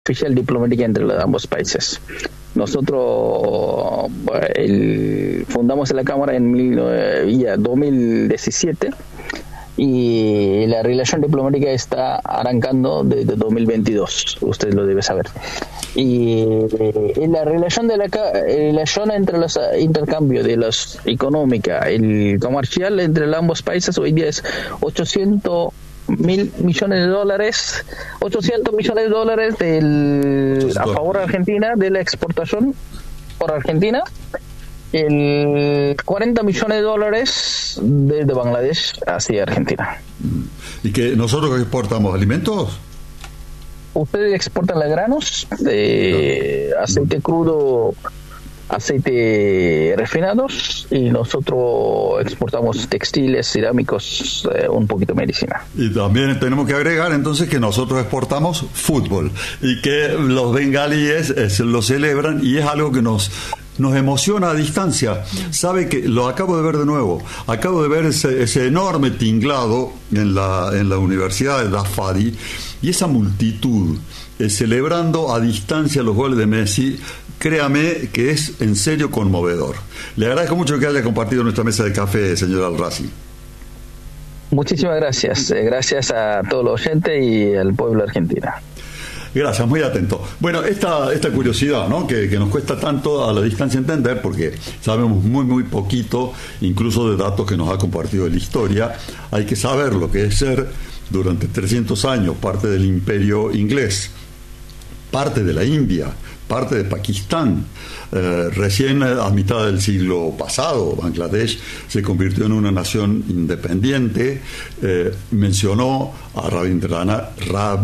oficial diplomática entre ambos países. Nosotros fundamos la Cámara en 2017 y la relación diplomática está arrancando desde 2022, usted lo debe saber. Y la relación entre los intercambios de los económica, el comercial entre ambos países hoy día es 800 millones de dólares a favor de Argentina de la exportación por Argentina, el 40 millones de dólares desde Bangladesh hacia Argentina. ¿Y que nosotros exportamos alimentos? Ustedes exportan los granos, aceite crudo, aceite refinados, y nosotros exportamos textiles, cerámicos, un poquito de medicina. Y también tenemos que agregar entonces que nosotros exportamos fútbol y que los bengalíes lo celebran, y es algo que nos emociona a distancia. Sabe que lo acabo de ver de nuevo, acabo de ver ese enorme tinglado en la Universidad de Dafadi, y esa multitud celebrando a distancia los goles de Messi. Créame que es en serio conmovedor. Le agradezco mucho que haya compartido nuestra mesa de café, señor Al-Razi. Muchísimas gracias. Gracias a todos los oyentes y al pueblo argentino. Gracias, muy atento. Bueno, esta curiosidad, ¿no?, que nos cuesta tanto a la distancia entender, porque sabemos muy, muy poquito, incluso de datos que nos ha compartido de la historia. Hay que saber lo que es ser, durante 300 años, parte del imperio inglés, parte de la India, parte de Pakistán. Recién a mitad del siglo pasado, Bangladesh se convirtió en una nación independiente. Mencionó a Rabindranath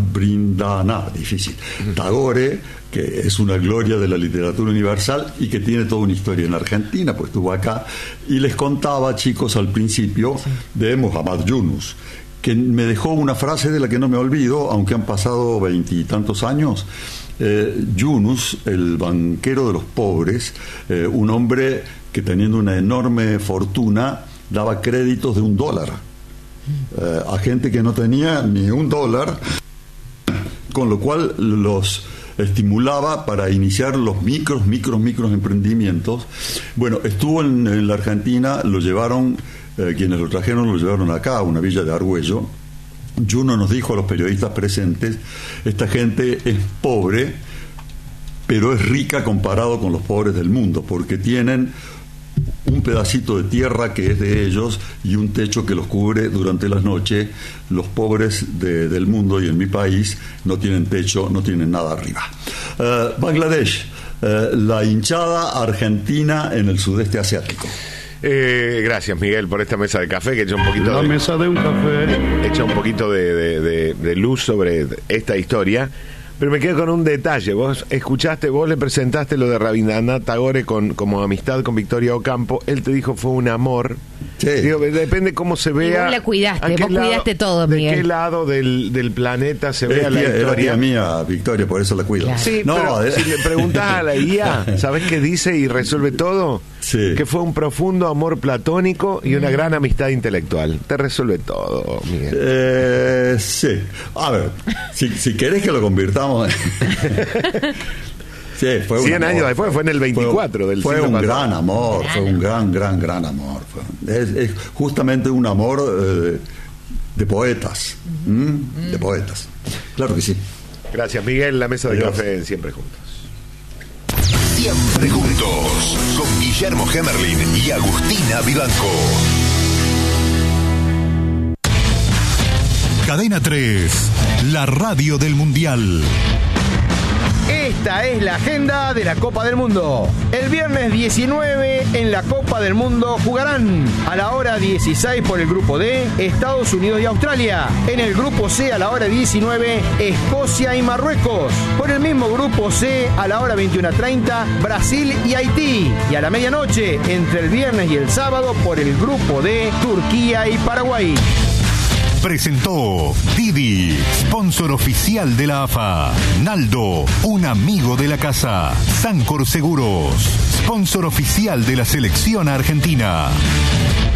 Tagore, que es una gloria de la literatura universal y que tiene toda una historia en Argentina, pues estuvo acá. Y les contaba, chicos, al principio de Muhammad Yunus, que me dejó una frase de la que no me olvido, aunque han pasado 20 y tantos años. Yunus, el banquero de los pobres, un hombre que, teniendo una enorme fortuna, daba créditos de $1 a gente que no tenía ni $1, con lo cual los estimulaba para iniciar los micros emprendimientos. Bueno, estuvo en la Argentina, lo llevaron, quienes lo trajeron lo llevaron acá a una villa de Argüello. Juno nos dijo a los periodistas presentes: esta gente es pobre, pero es rica comparado con los pobres del mundo, porque tienen un pedacito de tierra que es de ellos y un techo que los cubre durante las noches. Los pobres del mundo y en mi país no tienen techo, no tienen nada arriba. Bangladesh, la hinchada argentina en el sudeste asiático. Gracias, Miguel, por esta mesa de café que echa un poquito de luz sobre esta historia. Pero me quedo con un detalle. Vos le presentaste lo de Rabindranath Tagore como amistad con Victoria Ocampo. Él te dijo fue un amor. Sí. Digo, depende cómo se vea. Vos la cuidaste, cuidaste todo, Miguel. ¿De qué lado del planeta se vea la historia? Es tía mía, Victoria, por eso la cuido. Claro. Sí, no, pero si le preguntás a la guía, ¿sabés qué dice y resuelve todo? Sí. Que fue un profundo amor platónico y una gran amistad intelectual. Te resuelve todo, Miguel. Sí. A ver, si querés que lo convirtamos sí, fue 100 años después, fue en el 24 del siglo pasado. Fue un gran amor, fue un gran amor. Es justamente un amor de poetas. De poetas. Claro que sí. Gracias, Miguel. La mesa de café Siempre Juntos. Siempre Juntos, con Guillermo Hemerling y Agustina Vivanco. Cadena 3, la radio del Mundial. Esta es la agenda de la Copa del Mundo. El viernes 19 en la Copa del Mundo jugarán a la hora 16 por el grupo D, Estados Unidos y Australia. En el grupo C a la hora 19, Escocia y Marruecos. Por el mismo grupo C a la hora 21:30, Brasil y Haití. Y a la medianoche, entre el viernes y el sábado, por el grupo D, Turquía y Paraguay. Presentó Didi, sponsor oficial de la AFA. Naldo, un amigo de la casa. Sancor Seguros, sponsor oficial de la selección argentina.